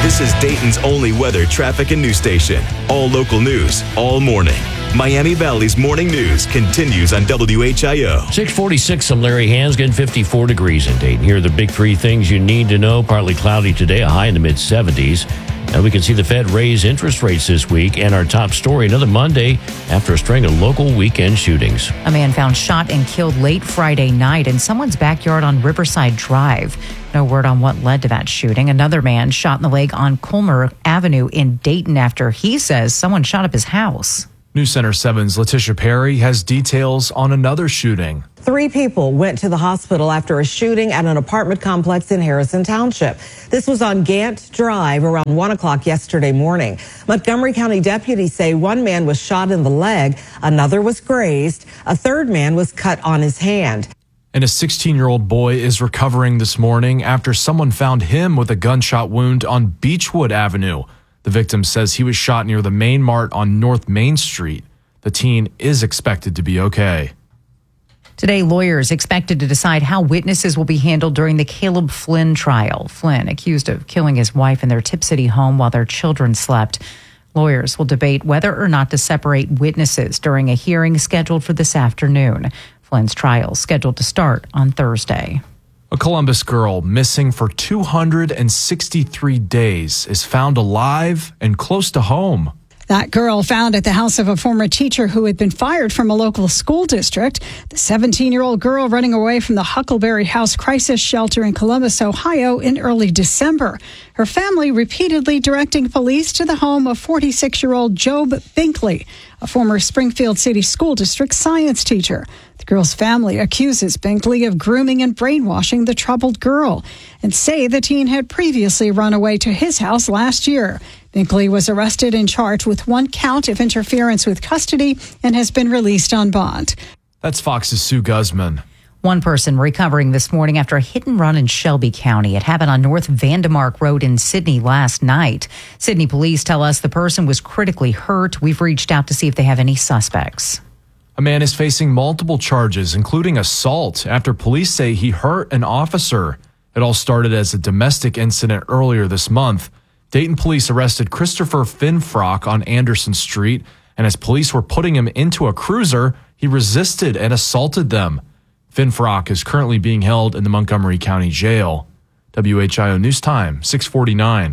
This is Dayton's only weather, traffic, and news station. All local news, all morning. Miami Valley's morning news continues on WHIO. 646, I'm Larry Hansgen, 54 degrees in Dayton. Here are the big three things you need to know. Partly cloudy today, a high in the mid-70s. And we can see the Fed raise interest rates this week. And our top story, another Monday after a string of local weekend shootings. A man found shot and killed late Friday night in someone's backyard on Riverside Drive. No word on what led to that shooting. Another man shot in the leg on Colmer Avenue in Dayton after he says someone shot up his house. News Center 7's Letitia Perry has details on another shooting. 3 people went to the hospital after a shooting at an apartment complex in Harrison Township. This was on Gant Drive around 1 o'clock yesterday morning. Montgomery County deputies say one man was shot in the leg, another was grazed, a third man was cut on his hand. And a 16-year-old boy is recovering this morning after someone found him with a gunshot wound on Beechwood Avenue. The victim says he was shot near the Main Mart on North Main Street. The teen is expected to be okay. Today, lawyers expected to decide how witnesses will be handled during the Caleb Flynn trial. Flynn, accused of killing his wife in their Tip City home while their children slept. Lawyers will debate whether or not to separate witnesses during a hearing scheduled for this afternoon. Flynn's trial is scheduled to start on Thursday. A Columbus girl missing for 263 days is found alive and close to home. That girl found at the house of a former teacher who had been fired from a local school district. The 17-year-old girl running away from the Huckleberry House crisis shelter in Columbus, Ohio in early December. Her family repeatedly directing police to the home of 46-year-old Job Binkley, a former Springfield City School District science teacher. The girl's family accuses Binkley of grooming and brainwashing the troubled girl and say the teen had previously run away to his house last year. Binkley was arrested and charged with 1 count of interference with custody and has been released on bond. That's Fox's Sue Guzman. One person recovering this morning after a hit and run in Shelby County. It happened on North Vandemark Road in Sydney last night. Sydney police tell us the person was critically hurt. We've reached out to see if they have any suspects. A man is facing multiple charges, including assault, after police say he hurt an officer. It all started as a domestic incident earlier this month. Dayton police arrested Christopher Finfrock on Anderson Street, and as police were putting him into a cruiser, he resisted and assaulted them. Finfrock is currently being held in the Montgomery County Jail. WHIO News Time, 6:49.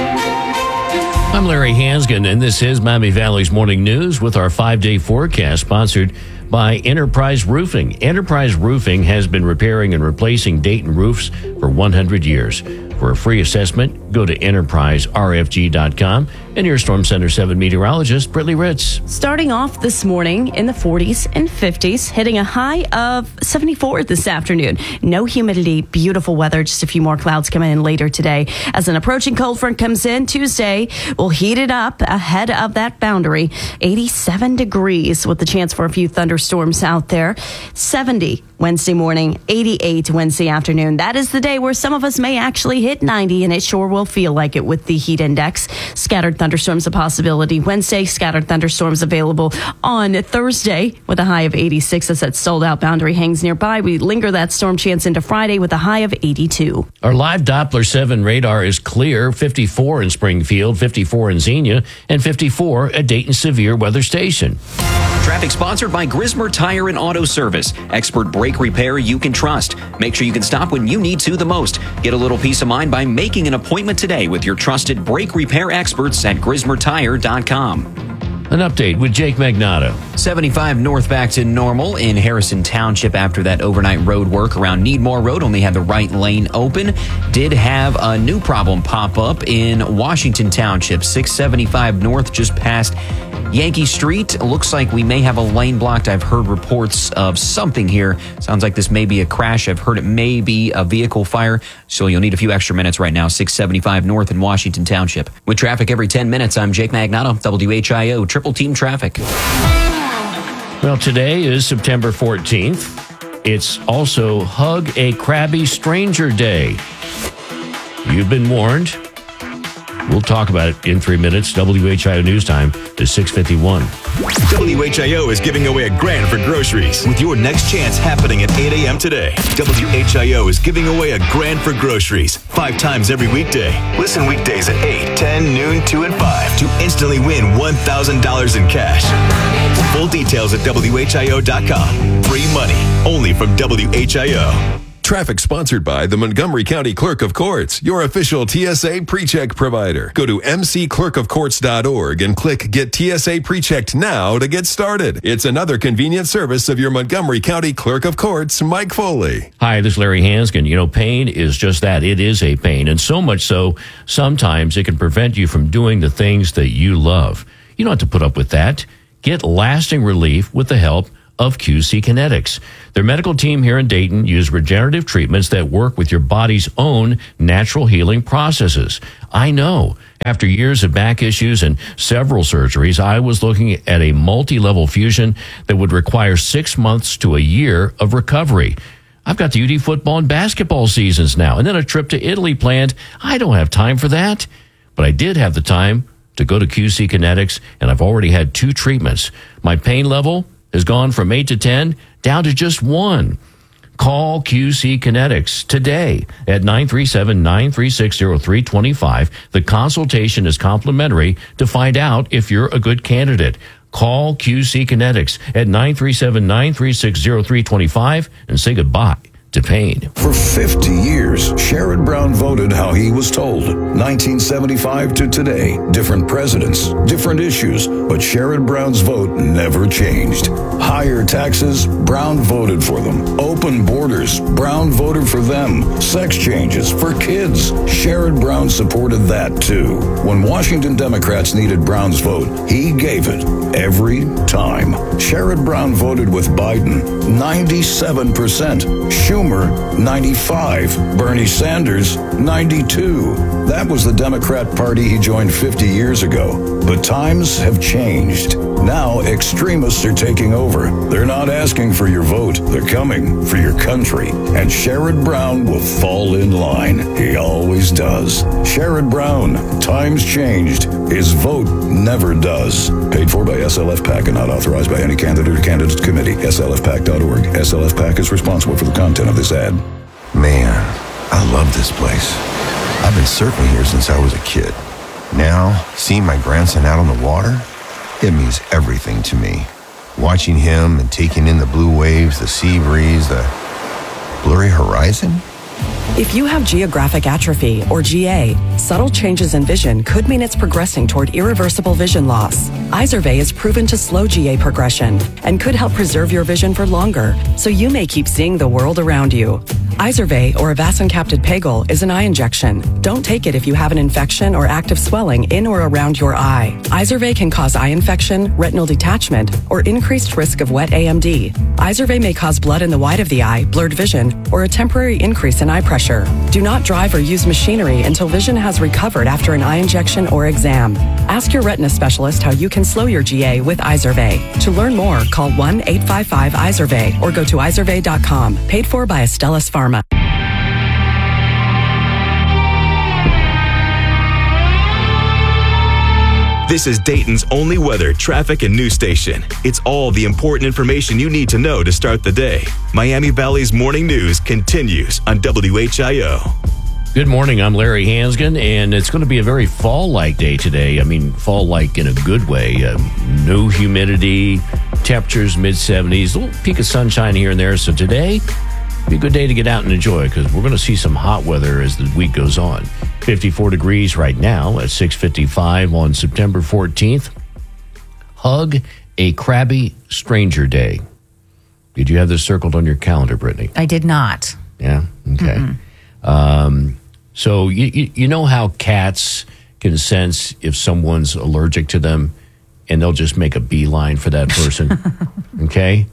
I'm Larry Hansgen, and this is Miami Valley's Morning News with our 5-day forecast sponsored by Enterprise Roofing. Enterprise Roofing has been repairing and replacing Dayton roofs for 100 years. For a free assessment, go to enterpriserfg.com. And here's Storm Center 7 meteorologist Brittany Ritz. Starting off this morning in the 40s and 50s, hitting a high of 74 this afternoon. No humidity, beautiful weather, just a few more clouds coming in later today. As an approaching cold front comes in Tuesday, we'll heat it up ahead of that boundary. 87 degrees with the chance for a few thunderstorms out there. 70 Wednesday morning, 88 Wednesday afternoon. That is the day where some of us may actually hit 90, and it sure will feel like it with the heat index. Scattered thunderstorms a possibility. Wednesday, scattered thunderstorms available on Thursday with a high of 86 as that sold out boundary hangs nearby. We linger that storm chance into Friday with a high of 82. Our live Doppler 7 radar is clear. 54 in Springfield, 54 in Xenia, and 54 at Dayton Severe Weather Station. Traffic sponsored by Grismer Tire and Auto Service. Expert brake repair you can trust. Make sure you can stop when you need to the most. Get a little peace of mind by making an appointment today with your trusted brake repair experts at GrismerTire.com. An update with Jake Magnato. 75 north back to normal in Harrison Township after that overnight road work around Needmore Road. Only had the right lane open. Did have a new problem pop up in Washington Township. 675 north just past Yankee Street. Looks like we may have a lane blocked. I've heard reports of something here. Sounds like this may be a crash. I've heard it may be a vehicle fire. So you'll need a few extra minutes right now. 675 north in Washington Township. With traffic every 10 minutes, I'm Jake Magnato, WHIO Triple Team Traffic. Well, today is September 14th. It's also Hug a Crabby Stranger Day. You've been warned. We'll talk about it in 3 minutes. WHIO News Time is 6:51. WHIO is giving away $1,000 for groceries with your next chance happening at 8 a.m. today. WHIO is giving away $1,000 for groceries 5 times every weekday. Listen weekdays at 8, 10, noon, 2, and 5 to instantly win $1,000 in cash. Full details at WHIO.com. Free money only from WHIO. Traffic sponsored by the Montgomery County Clerk of Courts, your official TSA PreCheck provider. Go to mcclerkofcourts.org and click Get TSA PreChecked now to get started. It's another convenient service of your Montgomery County Clerk of Courts, Mike Foley. Hi, this is Larry Hanskin. You know, pain is just that. It is a pain. And so much so, sometimes it can prevent you from doing the things that you love. You don't have to put up with that. Get lasting relief with the help of QC Kinetics. Their medical team here in Dayton use regenerative treatments that work with your body's own natural healing processes. I know. After years of back issues and several surgeries, I was looking at a multi-level fusion that would require 6 months to a year of recovery. I've got the UD football and basketball seasons now, and then a trip to Italy planned. I don't have time for that. But I did have the time to go to QC Kinetics, and I've already had 2 treatments. My pain level has gone from 8 to 10 down to just 1. Call QC Kinetics today at 937-936-0325. The consultation is complimentary to find out if you're a good candidate. Call QC Kinetics at 937-936-0325 and say goodbye to pain. For 50 years, Sherrod Brown voted how he was told. 1975 to today, different presidents, different issues, but Sherrod Brown's vote never changed. Higher taxes, Brown voted for them. Open borders, Brown voted for them. Sex changes for kids, Sherrod Brown supported that too. When Washington Democrats needed Brown's vote, he gave it every time. Sherrod Brown voted with Biden, 97%. Schumer, 95. Bernie Sanders, 92. That was the Democrat Party he joined 50 years ago. But times have changed. Now extremists are taking over. They're not asking for your vote. They're coming for your country. And Sherrod Brown will fall in line. He always does. Sherrod Brown, times changed. His vote never does. Paid for by SLF PAC and not authorized by any candidate or candidates committee. SLFPAC.org. SLF PAC is responsible for the content of this ad. Man, I love this place. I've been surfing here since I was a kid. Now, seeing my grandson out on the water, it means everything to me. Watching him and taking in the blue waves, the sea breeze, the blurry horizon. If you have geographic atrophy, or GA, subtle changes in vision could mean it's progressing toward irreversible vision loss. Izervay is proven to slow GA progression and could help preserve your vision for longer, so you may keep seeing the world around you. Izervay, or avacincaptad pegol, is an eye injection. Don't take it if you have an infection or active swelling in or around your eye. Izervay can cause eye infection, retinal detachment, or increased risk of wet AMD. Izervay may cause blood in the white of the eye, blurred vision, or a temporary increase in eye pressure. Do not drive or use machinery until vision has recovered after an eye injection or exam. Ask your retina specialist how you can slow your GA with Izervay. To learn more, call 1-855-IZERVAY or go to izervay.com. Paid for by Astellas Pharma. This is Dayton's only weather, traffic, and news station. It's all the important information you need to know to start the day. Miami Valley's morning news continues on WHIO. Good morning. I'm Larry Hansgen, and it's going to be a very fall-like day today. I mean, fall-like in a good way. No humidity, temperatures mid-70s, a little peak of sunshine here and there. So today, be a good day to get out and enjoy because we're going to see some hot weather as the week goes on. 54 degrees right now at 6:55 on September 14th. Hug a Crabby Stranger Day. Did you have this circled on your calendar, Brittany? I did not. Yeah? Okay. So you know how cats can sense if someone's allergic to them and they'll just make a beeline for that person? Okay?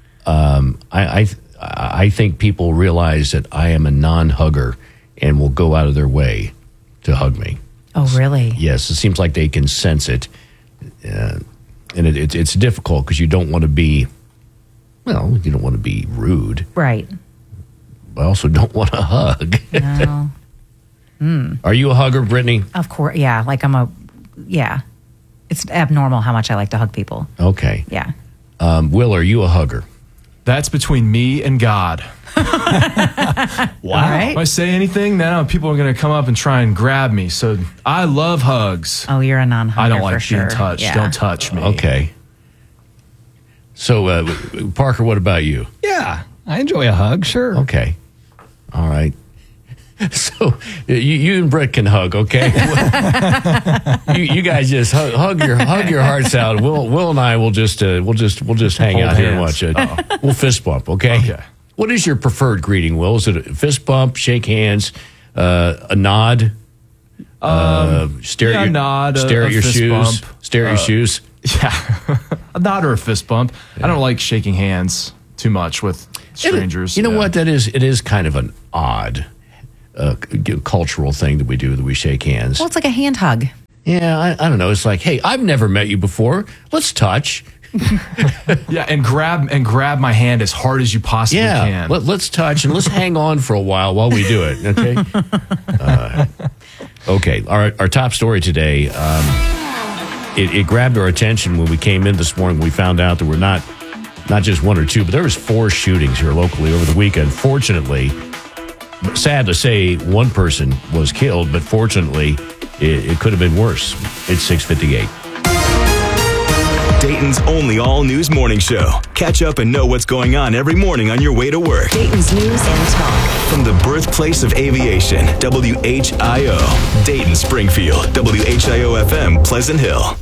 I think people realize that I am a non-hugger and will go out of their way to hug me. Oh, really? Yes, it seems like they can sense it. And it's difficult because you don't want to be, well, you don't want to be rude. Right. But I also don't want to hug. No. Are you a hugger, Brittany? Of course, yeah. It's abnormal how much I like to hug people. Okay. Yeah. Will, are you a hugger? That's between me and God. Wow. Right. If I say anything, now people are going to come up and try and grab me. So I love hugs. Oh, you're a non-hugger. I don't like for being sure. touched. Yeah. Don't touch me. Okay. So, Parker, what about you? Yeah, I enjoy a hug, sure. Okay. All right. So you and Britt can hug, okay? you guys just hug your hearts out. Will and I will just hang Hold out here and hands. watch it. We'll fist bump, okay? Okay. What is your preferred greeting, Will? Is it a fist bump, shake hands, a nod? Stare at your nod, stare a at your fist shoes. bump. Stare at your shoes. Yeah. A nod or a fist bump. I don't like shaking hands too much with strangers. You know what that is? It is kind of an odd cultural thing that we shake hands. Well, it's like a hand hug. Yeah, I don't know. It's like, hey, I've never met you before. Let's touch. Yeah, and grab my hand as hard as you possibly can. Let's touch and let's hang on for a while we do it. Okay. Okay. Our top story today. It grabbed our attention when we came in this morning. We found out there were not just one or two, but there was 4 shootings here locally over the weekend. Fortunately, sad to say, one person was killed, but fortunately, it could have been worse. It's 6:58. Dayton's only all-news morning show. Catch up and know what's going on every morning on your way to work. Dayton's news and talk. From the birthplace of aviation, WHIO. Dayton, Springfield, WHIO-FM, Pleasant Hill.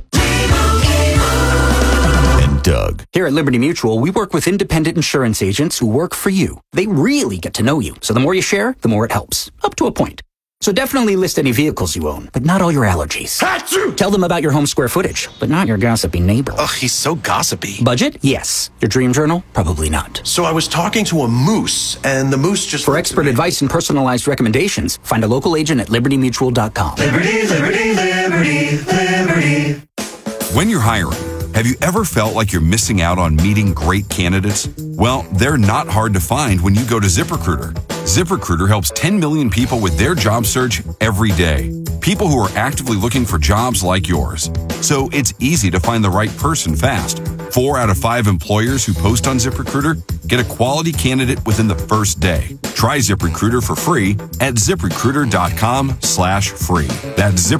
And Doug. Here at Liberty Mutual, we work with independent insurance agents who work for you. They really get to know you. So the more you share, the more it helps. Up to a point. So definitely list any vehicles you own, but not all your allergies. Achoo! Tell them about your home square footage, but not your gossipy neighbor. Ugh, he's so gossipy. Budget? Yes. Your dream journal? Probably not. So I was talking to a moose, and the moose just... For expert advice and personalized recommendations, find a local agent at libertymutual.com. Liberty, liberty, liberty, liberty. When you're hiring, have you ever felt like you're missing out on meeting great candidates? Well, they're not hard to find when you go to ZipRecruiter. ZipRecruiter helps 10 million people with their job search every day. People who are actively looking for jobs like yours. So it's easy to find the right person fast. 4 out of 5 employers who post on ZipRecruiter get a quality candidate within the first day. Try ZipRecruiter for free at ZipRecruiter.com/free. That's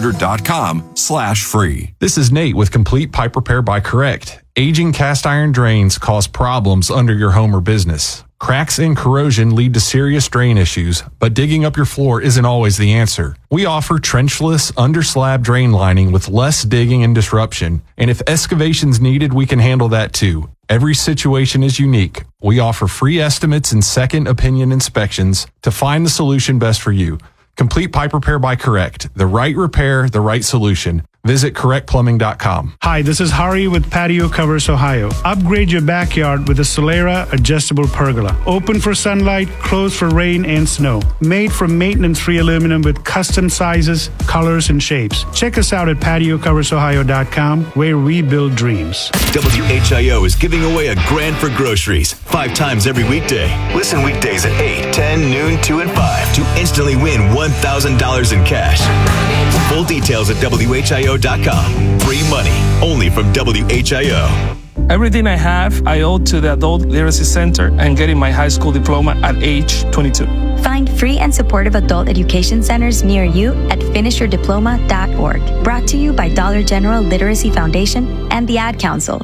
ZipRecruiter.com/free. This is Nate with Complete Pipe Repair by Correct. Aging cast iron drains cause problems under your home or business. Cracks and corrosion lead to serious drain issues, but digging up your floor isn't always the answer. We offer trenchless, under-slab drain lining with less digging and disruption. And if excavation's needed, we can handle that too. Every situation is unique. We offer free estimates and second opinion inspections to find the solution best for you. Complete Pipe Repair by Correct. The right repair, the right solution. Visit correctplumbing.com. Hi, this is Hari with Patio Covers Ohio. Upgrade your backyard with a Solera adjustable pergola. Open for sunlight, closed for rain and snow. Made from maintenance-free aluminum with custom sizes, colors, and shapes. Check us out at patiocoversohio.com, where we build dreams. WHIO is giving away a grand for groceries 5 times every weekday. Listen weekdays at 8, 10, noon, 2, and 5 to instantly win $1,000 in cash. Full details at WHIO.com. Free money only from WHIO. Everything I have, I owe to the Adult Literacy Center and getting my high school diploma at age 22. Find free and supportive adult education centers near you at finishyourdiploma.org. Brought to you by Dollar General Literacy Foundation and the Ad Council.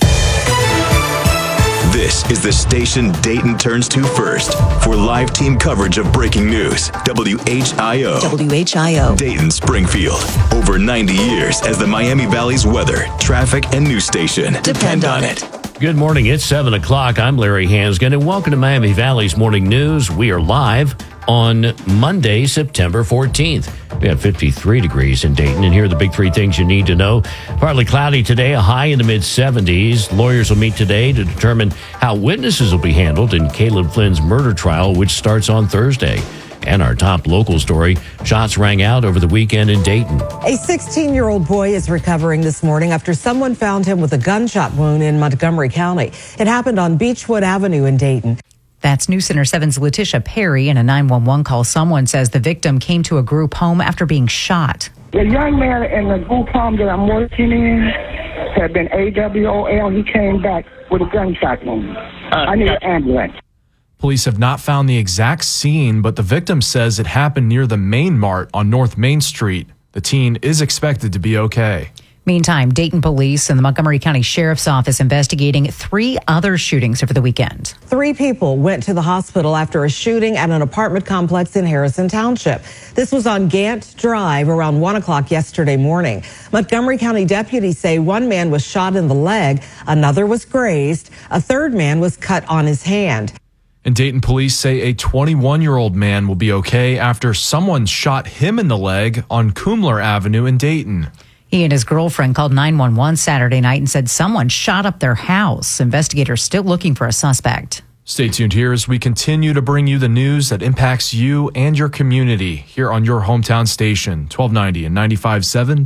This is the station Dayton turns to first for live team coverage of breaking news. WHIO. WHIO. Dayton, Springfield. Over 90 years as the Miami Valley's weather, traffic, and news station. Depend on it. Good morning. It's 7 o'clock. I'm Larry Hansgen, and welcome to Miami Valley's Morning News. We are live on Monday, September 14th. We have 53 degrees in Dayton, and here are the big 3 things you need to know. Partly cloudy today, a high in the mid-70s. Lawyers will meet today to determine how witnesses will be handled in Caleb Flynn's murder trial, which starts on Thursday. And our top local story, shots rang out over the weekend in Dayton. A 16-year-old boy is recovering this morning after someone found him with a gunshot wound in Montgomery County. It happened on Beechwood Avenue in Dayton. That's News Center 7's Letitia Perry. In a 911 call, someone says the victim came to a group home after being shot. The young man in the group home that I'm working in had been AWOL. He came back with a gunshot wound. I need an ambulance. Police have not found the exact scene, but the victim says it happened near the Main Mart on North Main Street. The teen is expected to be okay. Meantime, Dayton Police and the Montgomery County Sheriff's Office investigating 3 other shootings over the weekend. 3 people went to the hospital after a shooting at an apartment complex in Harrison Township. This was on Gant Drive around 1 o'clock yesterday morning. Montgomery County deputies say one man was shot in the leg, another was grazed, a third man was cut on his hand. And Dayton police say a 21-year-old man will be okay after someone shot him in the leg on Kumler Avenue in Dayton. He and his girlfriend called 911 Saturday night and said someone shot up their house. Investigators still looking for a suspect. Stay tuned here as we continue to bring you the news that impacts you and your community here on your hometown station, 1290 and 95.7